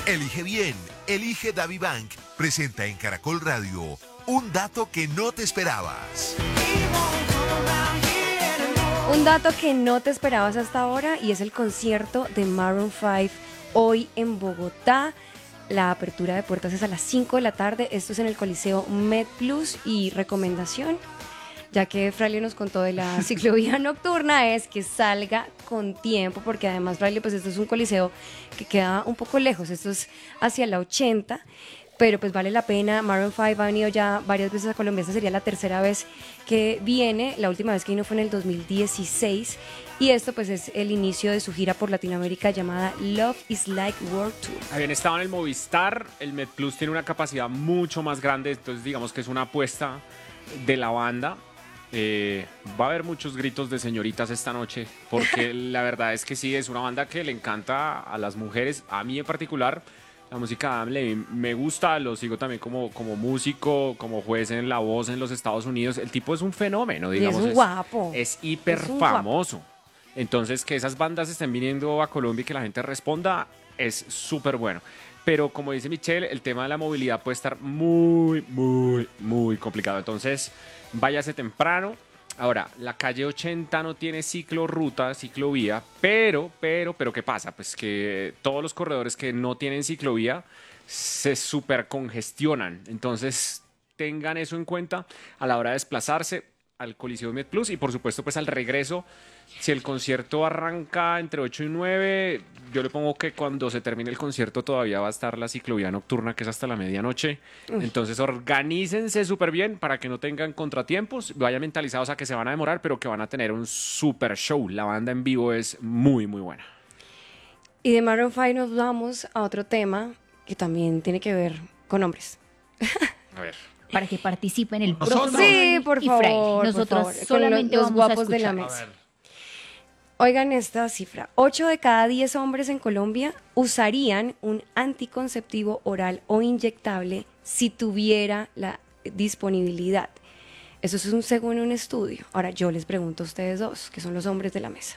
Elige bien, elige DaviBank. Presenta en Caracol Radio un dato que no te esperabas. Un dato que no te esperabas hasta ahora y es el concierto de Maroon 5 hoy en Bogotá. La apertura de puertas es a las 5 de la tarde. Esto es en el Coliseo MedPlus y recomendación, ya que Fraile nos contó de la ciclovía nocturna, es que salga con tiempo, porque además, Fraile, pues esto es un coliseo que queda un poco lejos, esto es hacia la 80, pero pues vale la pena. Maroon 5 ha venido ya varias veces a Colombia, esta sería la tercera vez que viene, la última vez que vino fue en el 2016, y esto pues es el inicio de su gira por Latinoamérica llamada Love is Like World Tour. Habían estado en el Movistar, el MedPlus tiene una capacidad mucho más grande, entonces digamos que es una apuesta de la banda. Va a haber muchos gritos de señoritas esta noche, porque la verdad es que sí, es una banda que le encanta a las mujeres. A mí en particular, la música de Adam Levine me gusta, lo sigo también como músico, como juez en La Voz en los Estados Unidos. El tipo es un fenómeno, digamos. Y es un guapo. Es hiper famoso. Entonces, que esas bandas estén viniendo a Colombia y que la gente responda es súper bueno. Pero como dice Michelle, el tema de la movilidad puede estar muy, muy, muy complicado. Entonces, váyase temprano. Ahora, la calle 80 no tiene ciclorruta, ciclovía, pero, ¿qué pasa? Pues que todos los corredores que no tienen ciclovía se súper congestionan. Entonces, tengan eso en cuenta a la hora de desplazarse al Coliseo MedPlus y, por supuesto, pues al regreso. Si el concierto arranca entre 8 y 9, yo le pongo que cuando se termine el concierto todavía va a estar la ciclovía nocturna, que es hasta la medianoche. Entonces organícense súper bien para que no tengan contratiempos, vayan mentalizados a que se van a demorar, pero que van a tener un súper show. La banda en vivo es muy, muy buena. Y de Maroon 5 nos vamos a otro tema que también tiene que ver con hombres. A ver. Para que participen el ¿Nosotros? próximo. Sí, por y favor. Fraile. Nosotros por favor, solamente con los vamos a guapos de la escuchar. mesa. Oigan esta cifra, 8 de cada 10 hombres en Colombia usarían un anticonceptivo oral o inyectable si tuviera la disponibilidad. Eso es según un estudio. Ahora yo les pregunto a ustedes dos, que son los hombres de la mesa.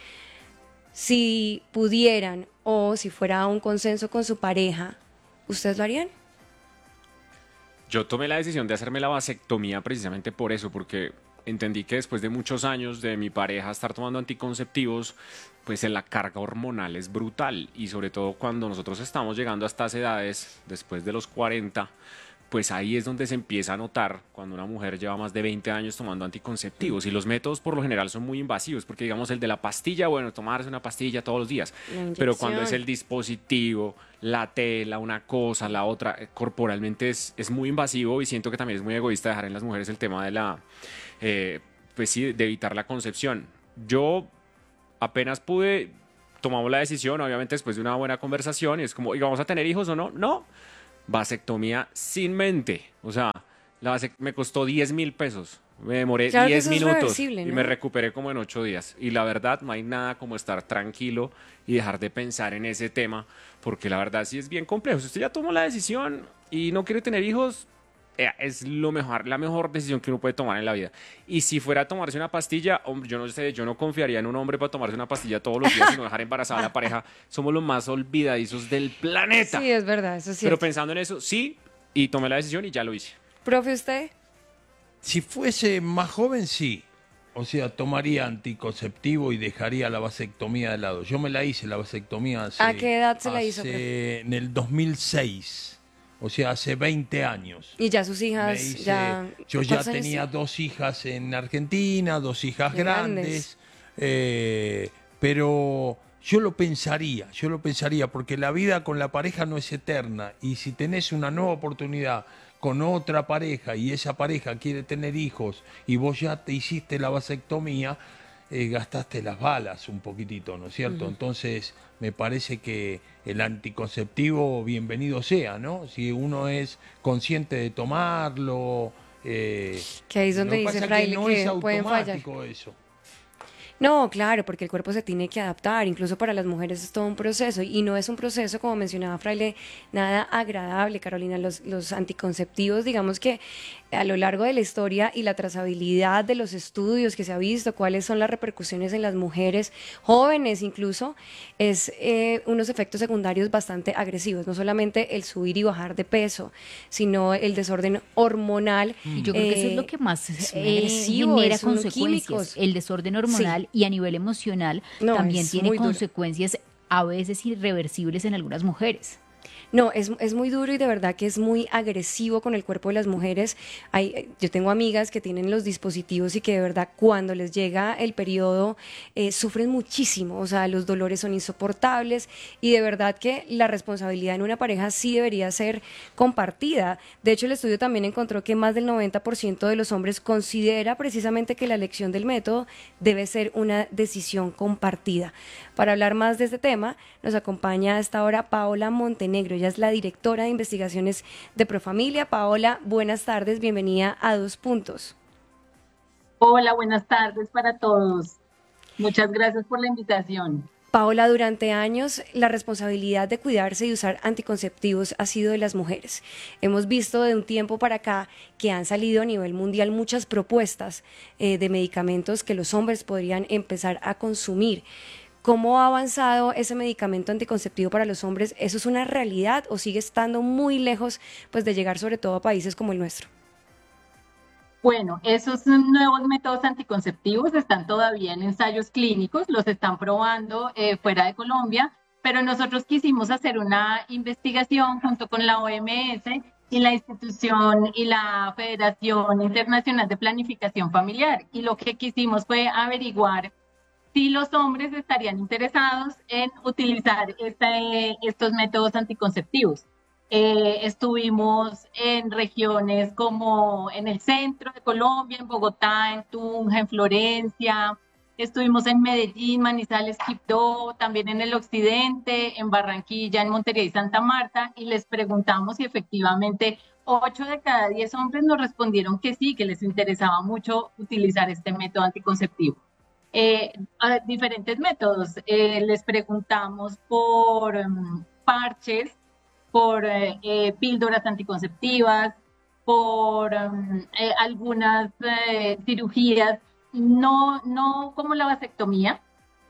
Si pudieran o si fuera un consenso con su pareja, ¿ustedes lo harían? Yo tomé la decisión de hacerme la vasectomía precisamente por eso, porque entendí que después de muchos años de mi pareja estar tomando anticonceptivos, pues la carga hormonal es brutal y sobre todo cuando nosotros estamos llegando a estas edades, después de los 40, pues ahí es donde se empieza a notar cuando una mujer lleva más de 20 años tomando anticonceptivos y los métodos por lo general son muy invasivos, porque digamos el de la pastilla, bueno, tomarse una pastilla todos los días, pero cuando es el dispositivo, la tela, una cosa, la otra, corporalmente es muy invasivo y siento que también es muy egoísta dejar en las mujeres el tema de la... pues sí, de evitar la concepción. Yo apenas pude, tomamos la decisión, obviamente después de una buena conversación, y es como, ¿y vamos a tener hijos o no? No, vasectomía sin mente. O sea, me costó 10.000 pesos. Me demoré Claro que 10 eso es minutos reversible, y ¿no? me recuperé como en 8 días. Y la verdad, no hay nada como estar tranquilo y dejar de pensar en ese tema, porque la verdad sí es bien complejo. Si usted ya tomó la decisión y no quiere tener hijos, es lo mejor, la mejor decisión que uno puede tomar en la vida. Y si fuera a tomarse una pastilla, hombre, yo no sé, yo no confiaría en un hombre para tomarse una pastilla todos los días y no dejar embarazada a la pareja. Somos los más olvidadizos del planeta. Sí, es verdad, eso sí. Pero pensando en eso, sí, y tomé la decisión y ya lo hice. Profe, ¿usted? Si fuese más joven, sí. O sea, tomaría anticonceptivo y dejaría la vasectomía de lado. Yo me la hice, la vasectomía hace... ¿A qué edad se la hizo, profe? En el 2006. O sea, hace 20 años. Y ya sus hijas, Yo ya ¿cuántos años tenía tiene? 2 hijas en Argentina, 2 hijas Qué grandes. Pero yo lo pensaría, porque la vida con la pareja no es eterna. Y si tenés una nueva oportunidad con otra pareja y esa pareja quiere tener hijos y vos ya te hiciste la vasectomía, gastaste las balas un poquitito, ¿no es cierto? Entonces me parece que el anticonceptivo bienvenido sea, ¿no? Si uno es consciente de tomarlo, Que ahí es donde lo que dice pasa Fraile no que es pueden fallar. automático eso. No, claro, porque el cuerpo se tiene que adaptar, incluso para las mujeres es todo un proceso y no es un proceso, como mencionaba Fraile, nada agradable, Carolina. Los anticonceptivos, digamos que a lo largo de la historia y la trazabilidad de los estudios que se ha visto, cuáles son las repercusiones en las mujeres jóvenes incluso, es unos efectos secundarios bastante agresivos, no solamente el subir y bajar de peso, sino el desorden hormonal. Y yo creo que eso es lo que más es muy agresivo, genera son consecuencias. químicos. El desorden hormonal y a nivel emocional No, también es tiene muy duro. consecuencias a veces irreversibles en algunas mujeres. No, es muy duro y de verdad que es muy agresivo con el cuerpo de las mujeres. Yo tengo amigas que tienen los dispositivos y que de verdad cuando les llega el periodo sufren muchísimo, o sea, los dolores son insoportables y de verdad que la responsabilidad en una pareja sí debería ser compartida. De hecho, el estudio también encontró que más del 90% de los hombres considera precisamente que la elección del método debe ser una decisión compartida. Para hablar más de este tema, nos acompaña a esta hora Paola Montenegro. Ella es la directora de investigaciones de Profamilia. Paola, buenas tardes, bienvenida a Dos Puntos. Hola, buenas tardes para todos. Muchas gracias por la invitación. Paola, durante años la responsabilidad de cuidarse y usar anticonceptivos ha sido de las mujeres. Hemos visto de un tiempo para acá que han salido a nivel mundial muchas propuestas de medicamentos que los hombres podrían empezar a consumir. ¿Cómo ha avanzado ese medicamento anticonceptivo para los hombres? ¿Eso es una realidad o sigue estando muy lejos pues, de llegar sobre todo a países como el nuestro? Bueno, esos nuevos métodos anticonceptivos están todavía en ensayos clínicos, los están probando fuera de Colombia, pero nosotros quisimos hacer una investigación junto con la OMS y la institución y la Federación Internacional de Planificación Familiar. Y lo que quisimos fue averiguar si los hombres estarían interesados en utilizar estos métodos anticonceptivos. Estuvimos en regiones como en el centro de Colombia, en Bogotá, en Tunja, en Florencia, estuvimos en Medellín, Manizales, Quibdó, también en el occidente, en Barranquilla, en Montería y Santa Marta, y les preguntamos si efectivamente 8 de cada 10 hombres nos respondieron que sí, que les interesaba mucho utilizar este método anticonceptivo. A diferentes métodos. Les preguntamos por parches, por píldoras anticonceptivas, por algunas cirugías, no como la vasectomía.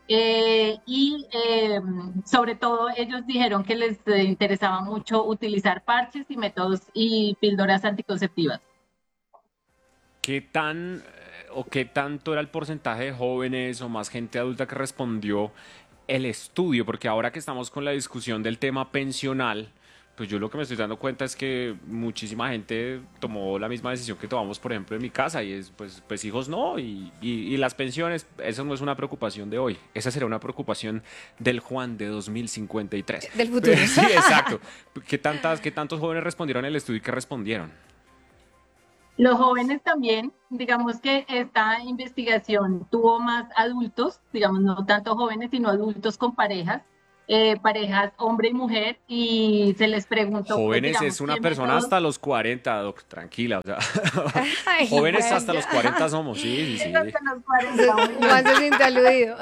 Sobre todo ellos dijeron que les interesaba mucho utilizar parches y métodos y píldoras anticonceptivas. ¿Qué tan o qué tanto era el porcentaje de jóvenes o más gente adulta que respondió el estudio? Porque ahora que estamos con la discusión del tema pensional, pues yo lo que me estoy dando cuenta es que muchísima gente tomó la misma decisión que tomamos, por ejemplo, en mi casa, y es, pues hijos no, y las pensiones, eso no es una preocupación de hoy, esa será una preocupación del Juan de 2053. Del futuro. Sí, exacto. ¿Qué tantos jóvenes respondieron el estudio y qué respondieron? Los jóvenes también, digamos que esta investigación tuvo más adultos, digamos, no tanto jóvenes, sino adultos con parejas hombre y mujer, y se les preguntó. Jóvenes pues, digamos, es una persona hasta los 40, Doc, tranquila, o sea, Ay, jóvenes bueno. hasta los 40 somos, sí. Hasta los 40, Juan se siente aludido.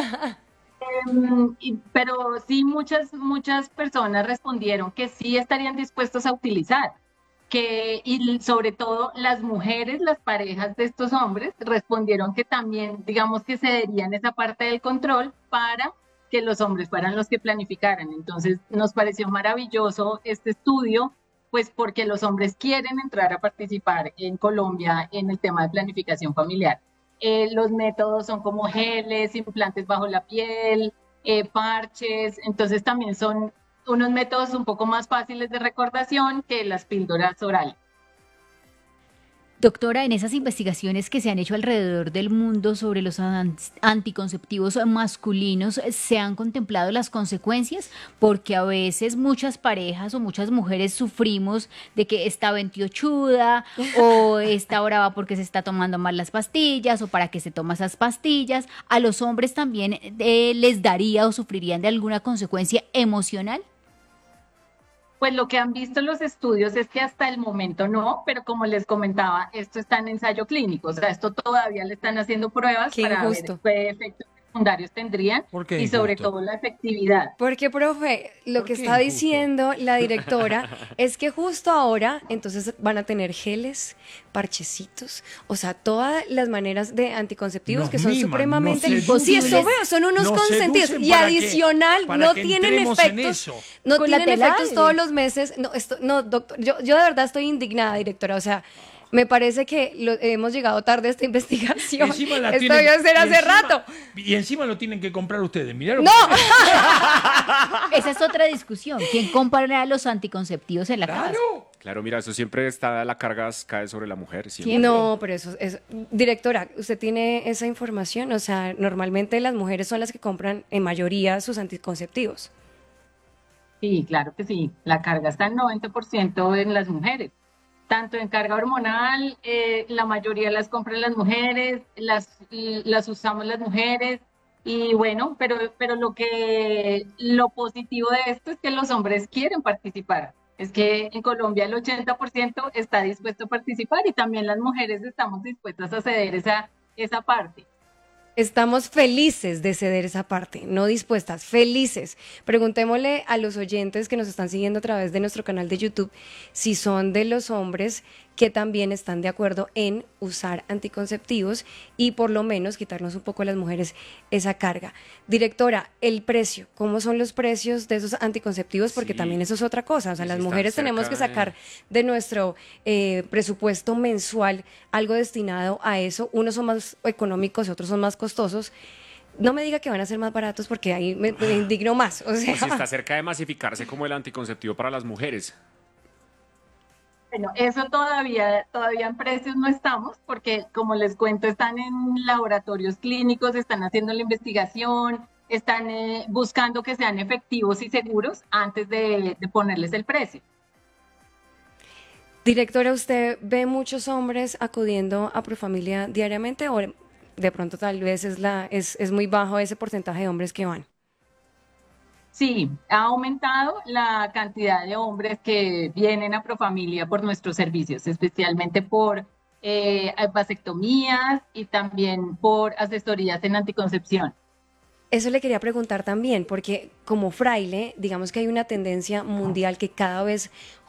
pero sí, muchas personas respondieron que sí estarían dispuestos a utilizar. Y sobre todo las mujeres, las parejas de estos hombres, respondieron que también, digamos que cederían esa parte del control para que los hombres fueran los que planificaran. Entonces nos pareció maravilloso este estudio, pues porque los hombres quieren entrar a participar en Colombia en el tema de planificación familiar. Los métodos son como geles, implantes bajo la piel, parches, entonces también son unos métodos un poco más fáciles de recordación que las píldoras orales. Doctora, en esas investigaciones que se han hecho alrededor del mundo sobre los anticonceptivos masculinos, ¿se han contemplado las consecuencias? Porque a veces muchas parejas o muchas mujeres sufrimos de que está 28 o está brava porque se está tomando mal las pastillas o para qué se toma esas pastillas. ¿A los hombres también les daría o sufrirían de alguna consecuencia emocional? Pues lo que han visto los estudios es que hasta el momento no, pero como les comentaba, esto está en ensayo clínico, o sea, esto todavía le están haciendo pruebas Qué para ver injusto. qué efectos secundarios tendrían ¿Por qué y sobre injusto? todo la efectividad. Porque, profe, lo ¿Por que qué está injusto? diciendo la directora es que justo ahora, entonces van a tener geles, parchecitos, o sea, todas las maneras de anticonceptivos Nos que son miman, supremamente nos seducen. Sí, eso veo, son unos Nos consentidos. seducen Y para que- adicional, para no que tienen entremos en efectos, eso. no tienen Colateral. efectos todos los meses. No, esto, no, doctor, yo de verdad estoy indignada, directora, o sea. Me parece que hemos llegado tarde a esta investigación. Encima la Esto tienen- debió ser y hace encima- rato. Y encima lo tienen que comprar ustedes. Mirá lo ¡No! que- Esa es otra discusión. ¿Quién comprará los anticonceptivos en la casa? ¡Claro! Claro, mira, eso siempre está, la carga cae sobre la mujer. Siempre. No, pero eso es... Directora, ¿usted tiene esa información? O sea, normalmente las mujeres son las que compran en mayoría sus anticonceptivos. Sí, claro que sí, la carga está en 90% en las mujeres. Tanto en carga hormonal, la mayoría las compran las mujeres, las usamos las mujeres, y bueno, pero lo positivo de esto es que los hombres quieren participar. Es que en Colombia el 80% está dispuesto a participar y también las mujeres estamos dispuestas a ceder esa parte. Estamos felices de ceder esa parte, no dispuestas, felices. Preguntémosle a los oyentes que nos están siguiendo a través de nuestro canal de YouTube si son de los hombres que también están de acuerdo en usar anticonceptivos y por lo menos quitarnos un poco a las mujeres esa carga. Directora, el precio, ¿cómo son los precios de esos anticonceptivos? Porque Sí. también eso es otra cosa. O sea, Sí, las están mujeres tenemos que cerca de- sacar de nuestro presupuesto mensual algo destinado a eso. Unos son más económicos y otros son más costosos. No me diga que van a ser más baratos porque ahí me indigno más. O sea, O si está cerca de masificarse como el anticonceptivo para las mujeres. Bueno, eso todavía en precios no estamos, porque como les cuento, están en laboratorios clínicos, están haciendo la investigación, están buscando que sean efectivos y seguros antes de ponerles el precio. directora, ¿usted ve muchos hombres acudiendo a Profamilia diariamente o de pronto tal vez es muy bajo ese porcentaje de hombres que van? Sí, ha aumentado la cantidad de hombres que vienen a Profamilia por nuestros servicios, especialmente por vasectomías y también por asesorías en anticoncepción. Eso le quería preguntar también, porque como fraile, digamos que hay una tendencia mundial que cada vez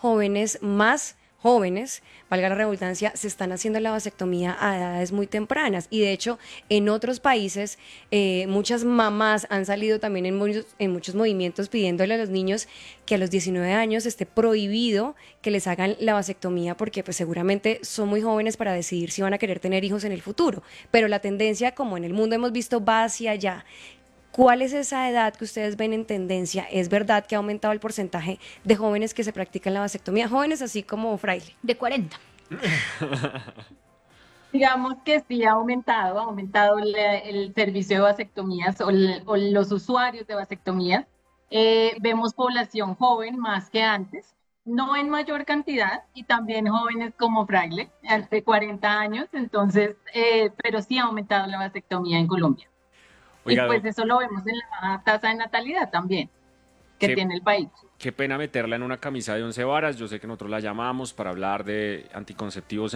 más jóvenes, valga la redundancia, se están haciendo la vasectomía a edades muy tempranas. Y de hecho, en otros países, muchas mamás han salido también en muchos movimientos pidiéndole a los niños que a los 19 años esté prohibido que les hagan la vasectomía porque pues seguramente son muy jóvenes para decidir si van a querer tener hijos en el futuro. Pero la tendencia, como en el mundo hemos visto, va hacia allá. ¿Cuál es esa edad que ustedes ven en tendencia? ¿Es verdad que ha aumentado el porcentaje de jóvenes que se practican la vasectomía? Jóvenes así como fraile. De 40. Digamos que sí ha aumentado el servicio de vasectomías o los usuarios de vasectomías. Vemos población joven más que antes, no en mayor cantidad, y también jóvenes como fraile, de 40 años, entonces, pero sí ha aumentado la vasectomía en Colombia. Oiga, Y pues eso lo vemos en la baja tasa de natalidad también que Sí. tiene el país. qué pena meterla en una camisa de 11 varas. Yo sé que nosotros la llamamos para hablar de anticonceptivos